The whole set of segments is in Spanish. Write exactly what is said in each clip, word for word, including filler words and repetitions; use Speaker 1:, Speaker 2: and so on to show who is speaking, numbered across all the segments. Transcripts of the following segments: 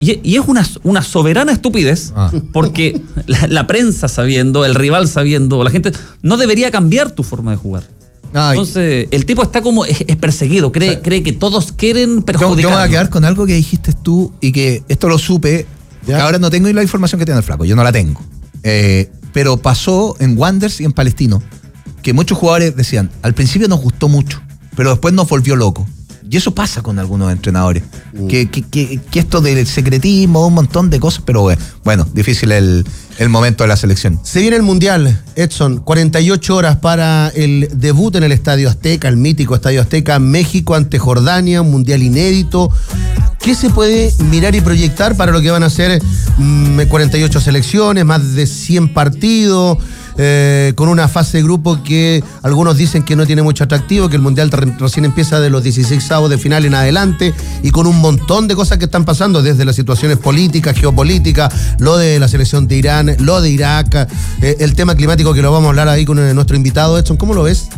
Speaker 1: Y, y es una, una soberana estupidez, ah. porque la, la prensa sabiendo, el rival sabiendo, la gente no debería cambiar tu forma de jugar. Ay. Entonces, el tipo está como, es, es perseguido, cree, o sea, cree que todos quieren perjudicarlo.
Speaker 2: Yo, yo me voy a quedar con algo que dijiste tú y que esto lo supe, que ahora no tengo la información que tiene el flaco, yo no la tengo. Eh, pero pasó en Wanderers y en Palestino, que muchos jugadores decían, al principio nos gustó mucho, pero después nos volvió loco. Y eso pasa con algunos entrenadores. Mm. Que, que, que, que esto del secretismo, un montón de cosas, pero bueno, bueno difícil el, el momento de la selección.
Speaker 3: Se viene el Mundial, Edson, cuarenta y ocho horas para el debut en el Estadio Azteca, el mítico Estadio Azteca, México ante Jordania, un Mundial inédito. ¿Qué se puede mirar y proyectar para lo que van a ser mmm, cuarenta y ocho selecciones, más de cien partidos? Eh, con una fase de grupo que algunos dicen que no tiene mucho atractivo, que el Mundial re- recién empieza de los dieciseisavos de final en adelante, y con un montón de cosas que están pasando, desde las situaciones políticas, geopolíticas, lo de la selección de Irán, lo de Irak, eh, el tema climático que lo vamos a hablar ahí con nuestro invitado. Edson, ¿cómo lo ves?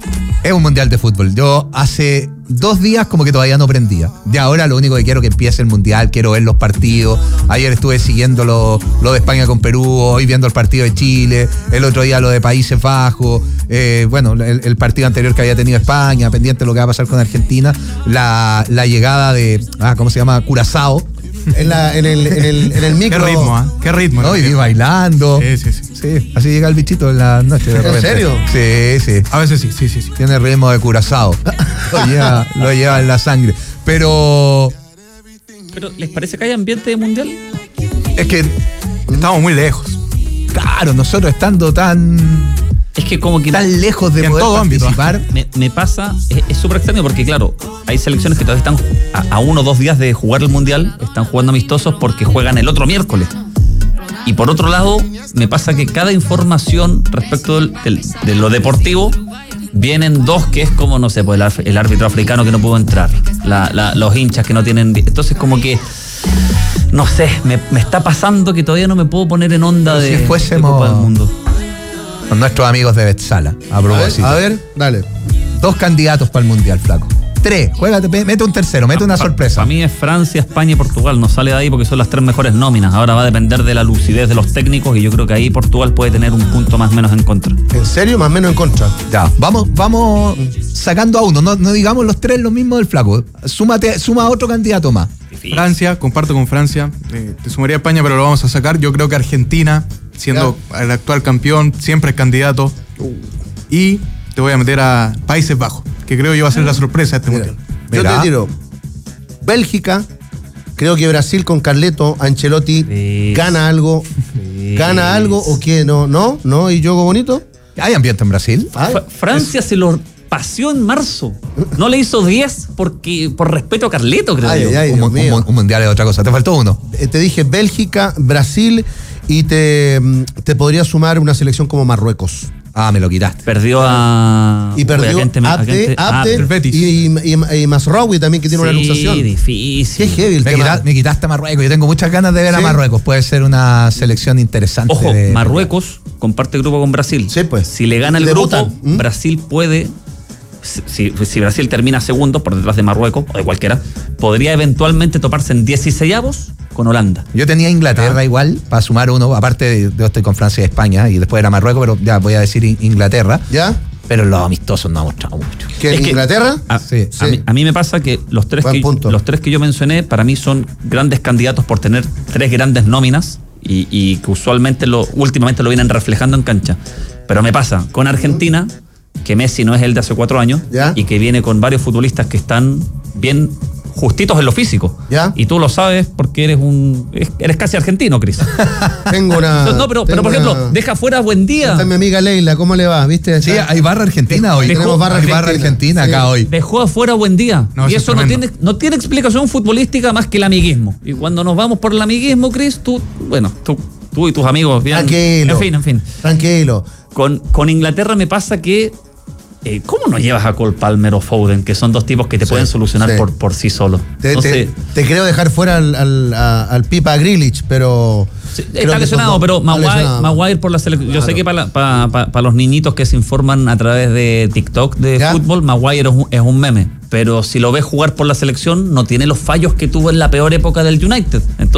Speaker 2: Es un mundial de fútbol. Yo hace dos días como que todavía no prendía. Ya ahora lo único que quiero es que empiece el mundial, quiero ver los partidos. Ayer estuve siguiendo lo, lo de España con Perú, hoy viendo el partido de Chile, el otro día lo de Países Bajos, eh, bueno, el, el partido anterior que había tenido España, pendiente de lo que va a pasar con Argentina, la, la llegada de, ah, ¿cómo se llama? Curazao.
Speaker 3: En, la, en, el, en, el, en el micro.
Speaker 4: Qué ritmo, ¿eh? Qué ritmo.
Speaker 2: No, y vi bailando.
Speaker 4: Sí, sí, sí.
Speaker 2: Sí, así llega el bichito en la noche. De
Speaker 3: ¿En serio?
Speaker 2: Sí, sí.
Speaker 4: A veces sí, sí, sí. sí.
Speaker 2: Tiene ritmo de Curazao. lo, lleva, lo lleva en la sangre. Pero...
Speaker 1: ¿Pero les parece que hay ambiente de mundial?
Speaker 2: Es que...
Speaker 4: Estamos muy lejos.
Speaker 2: Claro, nosotros estando tan...
Speaker 1: Es que como que
Speaker 2: tan lejos de poder participar.
Speaker 1: Me, me pasa, es súper extraño porque claro, hay selecciones que todavía están a, a uno o dos días de jugar el mundial, están jugando amistosos porque juegan el otro miércoles. Y por otro lado, me pasa que cada información respecto del, del, de lo deportivo, vienen dos que es como, no sé, pues el, el árbitro africano que no pudo entrar, la, la, los hinchas que no tienen... Entonces como que... No sé, me, me está pasando que todavía no me puedo poner en onda de,
Speaker 2: si fuésemos...
Speaker 1: de Copa del Mundo.
Speaker 2: Con nuestros amigos de Betzala, a propósito.
Speaker 3: A ver, a ver, dale.
Speaker 2: Dos candidatos para el Mundial, flaco. Tres, juégate, mete un tercero, mete una sorpresa.
Speaker 1: Para mí es Francia, España y Portugal, no sale de ahí porque son las tres mejores nóminas. Ahora va a depender de la lucidez de los técnicos y yo creo que ahí Portugal puede tener un punto más o menos en contra.
Speaker 3: ¿En serio? Más o menos en contra.
Speaker 2: Ya, vamos, vamos sacando a uno, no, no digamos los tres lo mismo del flaco. Súmate, suma a otro candidato más.
Speaker 4: Francia, comparto con Francia, eh, te sumaría a España, pero lo vamos a sacar. Yo creo que Argentina, siendo ya. el actual campeón, siempre es candidato. Uh. Y te voy a meter a Países Bajos, que creo yo va a ser la sorpresa de este
Speaker 3: Mira,
Speaker 4: mundial.
Speaker 3: Yo
Speaker 2: Mira.
Speaker 3: te tiro Bélgica, creo que Brasil con Carleto, Ancelotti, sí. gana algo, sí. gana algo o qué, no, no, no, y Jogo bonito.
Speaker 2: ¿Hay ambiente en Brasil?
Speaker 1: F- Francia es... se lo paseó en marzo. No le hizo diez porque por respeto a Carleto, creo
Speaker 3: ay,
Speaker 1: yo.
Speaker 3: Ay, ay,
Speaker 2: un, un, un mundial es otra cosa. Te faltó uno.
Speaker 3: Eh, te dije Bélgica, Brasil y te, te podría sumar una selección como Marruecos.
Speaker 2: Ah, me lo quitaste.
Speaker 1: Perdió a...
Speaker 3: Y perdió a Abde, Abde y, y, y Masraoui también, que tiene
Speaker 1: sí,
Speaker 3: una luxación.
Speaker 1: Sí, difícil.
Speaker 3: Qué heavy el
Speaker 2: me,
Speaker 3: tema.
Speaker 2: quitaste, me quitaste a Marruecos. Yo tengo muchas ganas de ver ¿Sí? a Marruecos. Puede ser una selección interesante.
Speaker 1: Ojo,
Speaker 2: de,
Speaker 1: Marruecos de... comparte grupo con Brasil.
Speaker 3: Sí, pues.
Speaker 1: Si le gana el
Speaker 3: Debutan.
Speaker 1: grupo, ¿Mm? Brasil puede... Si, si Brasil termina segundo por detrás de Marruecos o de cualquiera, podría eventualmente toparse en dieciseisavos con Holanda.
Speaker 2: Yo tenía Inglaterra ah. igual, para sumar uno, aparte de, de estoy con Francia y España, y después era Marruecos, pero ya voy a decir Inglaterra.
Speaker 3: ¿Ya?
Speaker 2: Pero los amistosos no ha mostrado mucho.
Speaker 3: ¿Que en Inglaterra?
Speaker 1: A, sí, sí. A, mí, a mí me pasa que los tres que, los tres que yo mencioné, para mí son grandes candidatos por tener tres grandes nóminas y, y que usualmente, lo, últimamente lo vienen reflejando en cancha. Pero me pasa con Argentina, que Messi no es el de hace cuatro años, ¿ya? Y que viene con varios futbolistas que están bien justitos en lo físico.
Speaker 3: ¿Ya?
Speaker 1: Y tú lo sabes porque eres un eres casi argentino, Cris.
Speaker 3: Tengo una...
Speaker 1: No, pero, pero por ejemplo, una... deja fuera Buen Día.
Speaker 3: Está mi amiga Leila, ¿cómo le va? ¿Viste?
Speaker 2: Sí, hay barra argentina hoy.
Speaker 3: Dejó, Tenemos barra
Speaker 2: hay
Speaker 3: argentina,
Speaker 2: barra argentina
Speaker 3: sí.
Speaker 2: acá hoy.
Speaker 1: Dejó afuera Buen Día. No, y eso no tiene, no tiene explicación futbolística más que el amiguismo. Y cuando nos vamos por el amiguismo, Cris, tú, bueno, tú, tú y tus amigos... Bien,
Speaker 3: tranquilo.
Speaker 1: En fin, en fin.
Speaker 3: Tranquilo.
Speaker 1: Con, con Inglaterra me pasa que eh, ¿cómo no llevas a Cole Palmer o Foden, que son dos tipos que te
Speaker 3: Sí,
Speaker 1: pueden solucionar
Speaker 3: sí.
Speaker 1: por, por sí solos?
Speaker 3: Te,
Speaker 1: Entonces,
Speaker 3: te- te creo dejar fuera al, al, a- al Pipa Grilich, pero.
Speaker 1: sí,
Speaker 3: creo
Speaker 1: está
Speaker 3: que
Speaker 1: lesionado,
Speaker 3: son dos-
Speaker 1: pero
Speaker 3: está
Speaker 1: Maguire,
Speaker 3: lesionado.
Speaker 1: Maguire por la selección. Yo
Speaker 3: Claro.
Speaker 1: sé que para pa, pa, pa los niñitos que se informan a través de TikTok de
Speaker 3: ¿Ya?
Speaker 1: fútbol, Maguire es un, es un meme. Pero si lo ves jugar por la selección, no tiene los fallos que tuvo en la peor época del United. Entonces,